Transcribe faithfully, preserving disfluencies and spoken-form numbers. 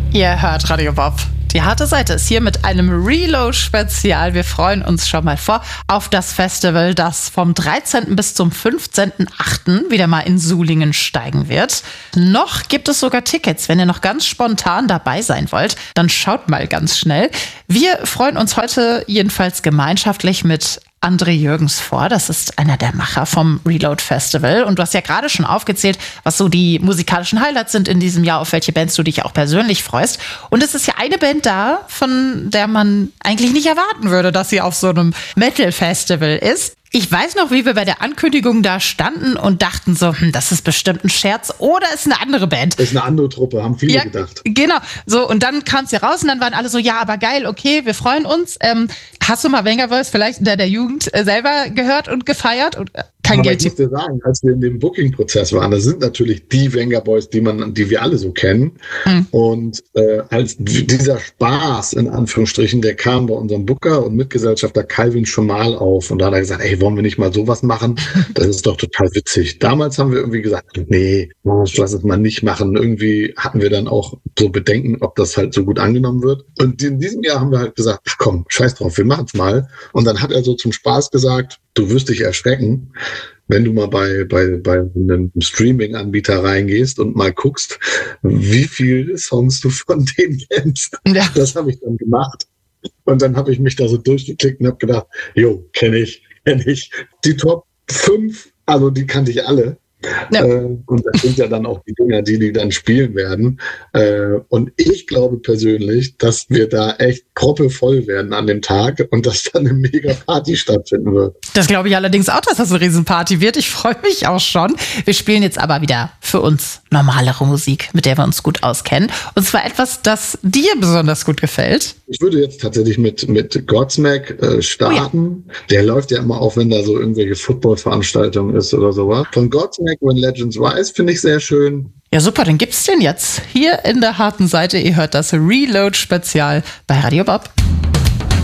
Ihr hört Radio Bob. Die harte Seite ist hier mit einem Reload-Spezial. Wir freuen uns schon mal vor auf das Festival, das vom dreizehnten bis zum fünfzehnten achten wieder mal in Sulingen steigen wird. Noch gibt es sogar Tickets. Wenn ihr noch ganz spontan dabei sein wollt, dann schaut mal ganz schnell. Wir freuen uns heute jedenfalls gemeinschaftlich mit André Jürgens vor. Das ist einer der Macher vom Reload Festival. Und du hast ja gerade schon aufgezählt, was so die musikalischen Highlights sind in diesem Jahr, auf welche Bands du dich auch persönlich freust. Und es ist ja eine Band da, von der man eigentlich nicht erwarten würde, dass sie auf so einem Metal-Festival ist. Ich weiß noch, wie wir bei der Ankündigung da standen und dachten so, hm, das ist bestimmt ein Scherz oder ist eine andere Band. Das ist eine andere Truppe, haben viele ja, gedacht. Genau, so und dann kam es ja raus und dann waren alle so, ja, aber geil, okay, wir freuen uns. Ähm, hast du mal Vengaboys vielleicht in der Jugend äh, selber gehört und gefeiert? Und, äh, kein aber Geld. Ich muss dir sagen, als wir in dem Booking-Prozess waren, das sind natürlich die Vengaboys, die man, die wir alle so kennen. Hm. Und äh, als dieser Spaß, in Anführungsstrichen, der kam bei unserem Booker und Mitgesellschafter Calvin schon mal auf. Und da hat er gesagt, ey, wollen wir nicht mal sowas machen? Das ist doch total witzig. Damals haben wir irgendwie gesagt, nee, lass es mal nicht machen. Irgendwie hatten wir dann auch so Bedenken, ob das halt so gut angenommen wird. Und in diesem Jahr haben wir halt gesagt, ach komm, scheiß drauf, wir machen es mal. Und dann hat er so zum Spaß gesagt, du wirst dich erschrecken, wenn du mal bei, bei, bei einem Streaming-Anbieter reingehst und mal guckst, wie viele Songs du von denen kennst. Ja. Das habe ich dann gemacht. Und dann habe ich mich da so durchgeklickt und habe gedacht, jo, kenne ich, kenne ich. Die Top fünf, also die kannte ich alle. Ja. Äh, und das sind ja dann auch die Dinger, die die dann spielen werden. Äh, und ich glaube persönlich, dass wir da echt proppevoll werden an dem Tag und dass dann eine mega Party stattfinden wird. Das glaube ich allerdings auch, dass das eine Riesenparty wird. Ich freue mich auch schon. Wir spielen jetzt aber wieder für uns normalere Musik, mit der wir uns gut auskennen. Und zwar etwas, das dir besonders gut gefällt. Ich würde jetzt tatsächlich mit, mit Godsmack äh, starten. Oh ja. Der läuft ja immer auf, wenn da so irgendwelche Football-Veranstaltungen ist oder sowas. Von Godsmack, When Legends Rise, finde ich sehr schön. Ja, super, dann gibt's den jetzt hier in der harten Seite. Ihr hört das Reload-Spezial bei Radio Bob.